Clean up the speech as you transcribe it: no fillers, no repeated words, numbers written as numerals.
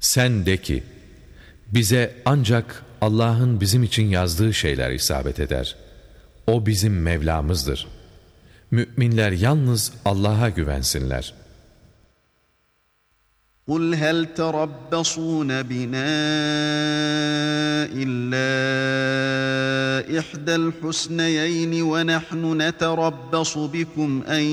Sen de ki, bize ancak Allah'ın bizim için yazdığı şeyler isabet eder. O bizim Mevlamızdır. Müminler yalnız Allah'a güvensinler. قُلْ هَلْ تَرَبَّصُونَ بِنَا إِلَّا إِحْدَى الْحُسْنَيَيْنِ وَنَحْنُ نَتَرَبَّصُ بِكُمْ أَن